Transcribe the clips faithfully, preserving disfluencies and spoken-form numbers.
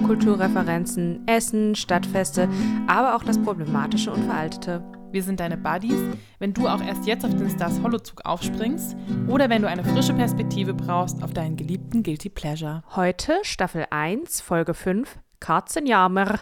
Popkulturreferenzen, Essen, Stadtfeste, aber auch das Problematische und Veraltete. Wir sind deine Buddies, wenn du auch erst jetzt auf den Stars Holozug aufspringst oder wenn du eine frische Perspektive brauchst auf deinen geliebten Guilty Pleasure. Heute Staffel eins, Folge fünf, Katzenjammer.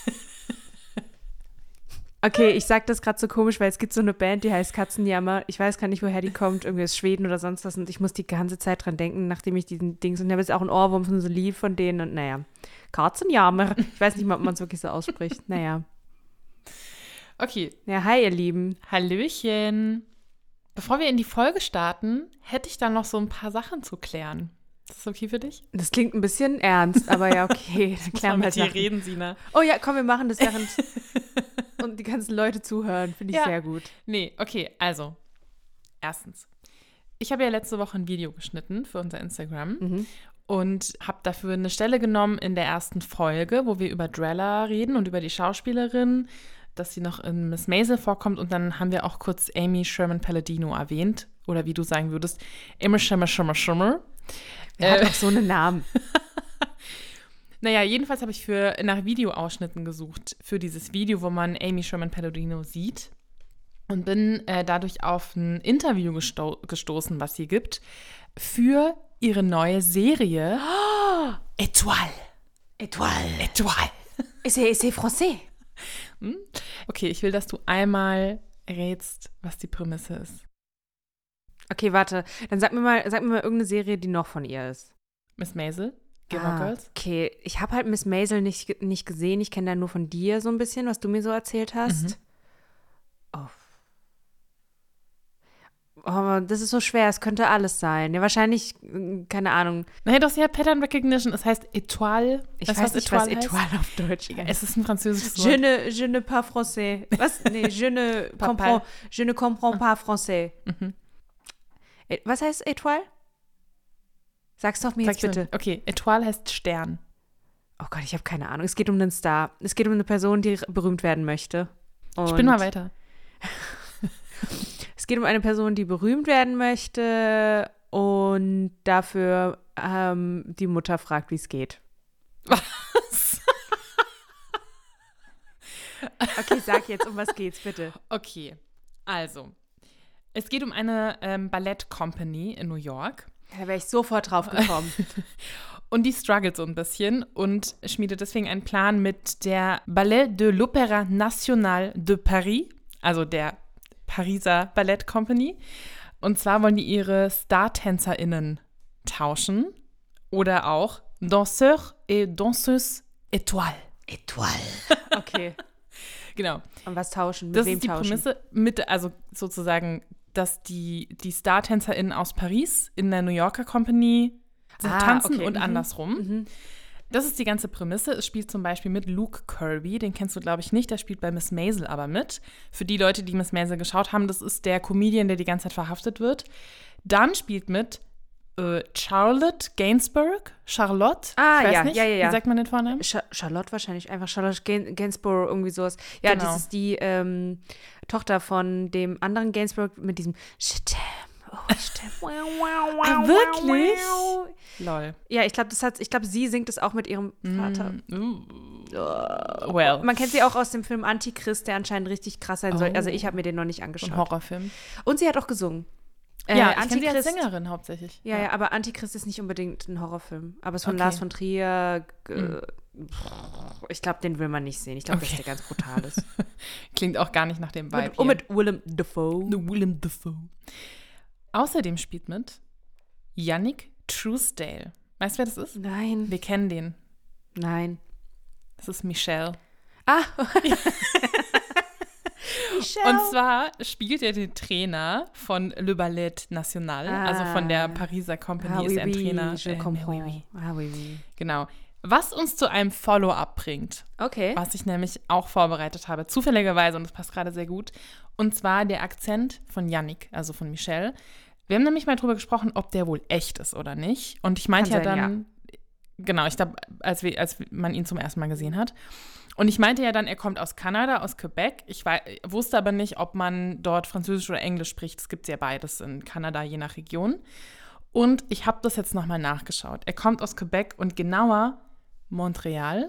Okay, ich sag das gerade so komisch, weil es gibt so eine Band, die heißt Katzenjammer. Ich weiß gar nicht, woher die kommt, irgendwie aus Schweden oder sonst was. Und ich muss die ganze Zeit dran denken, nachdem ich diesen Dings, und ich habe jetzt auch ein Ohrwurm von so einem Lied von denen. Und naja, Katzenjammer. Ich weiß nicht mal, ob man es wirklich so ausspricht. Naja. Okay. Ja, hi ihr Lieben. Hallöchen. Bevor wir in die Folge starten, hätte ich da noch so ein paar Sachen zu klären. Ist das okay für dich? Das klingt ein bisschen ernst, aber ja, okay. Dann klären wir mit dir Sachen. reden, Sina. Oh ja, komm, wir machen das während und die ganzen Leute zuhören. Finde ich Ja. sehr gut. Nee, okay, also, erstens. Ich habe ja letzte Woche ein Video geschnitten für unser Instagram Mhm. und habe dafür eine Stelle genommen in der ersten Folge, wo wir über Drella reden und über die Schauspielerin, dass sie noch in Miss Maisel vorkommt. Und dann haben wir auch kurz Amy Sherman-Palladino erwähnt. Oder wie du sagen würdest, Amy Schimmer, Schimmer, Schimmer. Wer hat Äh, auch so einen Namen? Naja, jedenfalls habe ich für, nach Videoausschnitten gesucht für dieses Video, wo man Amy Sherman-Palladino sieht. Und bin äh, dadurch auf ein Interview gesto- gestoßen, was sie gibt, für ihre neue Serie Oh, Étoile. Étoile. Étoile. C'est, c'est français. Hm? Okay, ich will, dass du einmal rätst, was die Prämisse ist. Okay, warte. Dann sag mir mal, sag mir mal irgendeine Serie, die noch von ihr ist. Miss Maisel, Gilmore Ah, Girls. okay, ich habe halt Miss Maisel nicht, nicht gesehen. Ich kenne da nur von dir so ein bisschen, was du mir so erzählt hast. Mhm. Oh. Oh, das ist so schwer. Es könnte alles sein. Ja, wahrscheinlich, äh, keine Ahnung. Naja, doch, sie hat Pattern Recognition. Es heißt Étoile. Ich Weißt weiß du, nicht, was heißt? Étoile auf Deutsch Egal, heißt. es ist ein französisches Je Wort. ne, je ne pas français. Was? Nee, je ne Pas comprends, je ne comprends pas français. Mhm. Ä- Was heißt Étoile? Sag's doch mir Sag jetzt ich bitte. so. Okay, Étoile heißt Stern. Oh Gott, ich habe keine Ahnung. Es geht um einen Star. Es geht um eine Person, die berühmt werden möchte. Und Spinn mal weiter. Es geht um eine Person, die berühmt werden möchte und dafür ähm, die Mutter fragt, wie es geht. Was? Okay, sag jetzt, um was geht's, bitte. Okay, also. Es geht um eine ähm, Ballett-Company in New York. Da wäre ich sofort drauf gekommen. Und die struggelt so ein bisschen und schmiedet deswegen einen Plan mit der Ballet de l'Opéra National de Paris, also der Pariser Ballet Company. Und zwar wollen die ihre StartänzerInnen tauschen oder auch Danseurs et Danseuses Étoile. Étoile. Okay. Genau. Und was tauschen? Mit Das wem ist die tauschen? Prämisse, mit, also sozusagen, dass die, die StartänzerInnen aus Paris in der New Yorker Company Ah, tanzen okay. und Mhm. andersrum. Mhm. Das ist die ganze Prämisse. Es spielt zum Beispiel mit Luke Kirby, den kennst du, glaube ich, nicht. Der spielt bei Miss Maisel aber mit. Für die Leute, die Miss Maisel geschaut haben, das ist der Comedian, der die ganze Zeit verhaftet wird. Dann spielt mit äh, Charlotte Gainsbourg. Charlotte? Ah, ich weiß ja, nicht. ja, ja, ja. Wie sagt man den Vornamen? Cha- Charlotte wahrscheinlich, einfach Charlotte Gain- Gainsborough, irgendwie sowas. Ja, Genau. das ist die ähm, Tochter von dem anderen Gainsborough mit diesem Stem. Oh, Stem. Wow, wow, wow, Ah, wirklich? wow, wow. Lol. Ja, ich glaube, das hat, ich glaube, sie singt es auch mit ihrem Vater. Mm, uh. Well, Man kennt sie auch aus dem Film Antichrist, der anscheinend richtig krass sein soll. Oh. Also ich habe mir den noch nicht so ein angeschaut. Horrorfilm. Und sie hat auch gesungen. Äh, ja, ich kenne sie als Antichrist- Sängerin hauptsächlich. Ja, ja, aber Antichrist ist nicht unbedingt ein Horrorfilm. Aber es ist von Okay. Lars von Trier. Äh, Mhm. Ich glaube, den will man nicht sehen. Ich glaube, Okay. dass der ganz brutal ist. Klingt auch gar nicht nach dem Vibe Und, und mit Willem Dafoe. hier. Willem Dafoe. Außerdem spielt mit Yannick Truesdale. Weißt du, wer das ist? Nein, Wir kennen den. nein. Das ist Michelle. Ah, Michelle. Und zwar spielt er den Trainer von Le Ballet National, Ah. also von der Pariser Company ah, ist oui, er ein oui, Trainer. je Äh, comprends. oui, oui. Ah, oui, oui. Genau. Was uns zu einem Follow-up bringt, Okay. was ich nämlich auch vorbereitet habe, zufälligerweise, und das passt gerade sehr gut, und zwar der Akzent von Yannick, also von Michelle. Wir haben nämlich mal drüber gesprochen, ob der wohl echt ist oder nicht. Und ich meinte ja Kann sein, dann, genau, ich glaube, als, wir- als man ihn zum ersten Mal gesehen hat. Und ich meinte ja dann, er kommt aus Kanada, aus Quebec. Ich wei- wusste aber nicht, ob man dort Französisch oder Englisch spricht. Es gibt ja beides in Kanada, je nach Region. Und ich habe das jetzt nochmal nachgeschaut. Er kommt aus Quebec und genauer Montreal.